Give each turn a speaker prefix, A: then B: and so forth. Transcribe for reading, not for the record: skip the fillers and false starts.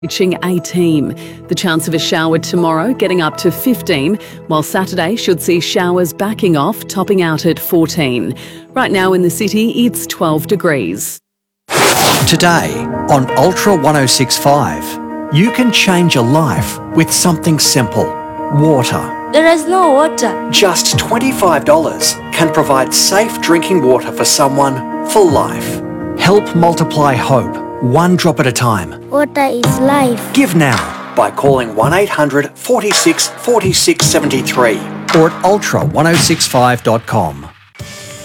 A: Reaching 18. The chance of a shower tomorrow getting up to 15, while Saturday should see showers backing off, topping out at 14. Right now in the city, it's 12 degrees.
B: Today on Ultra 1065, you can change your life with something simple: water.
C: There is no water.
B: Just $25 can provide safe drinking water for someone for life. Help multiply hope, one drop at a time.
C: Water is life.
B: Give now by calling 1800 46 46 73 or at ultra1065.com.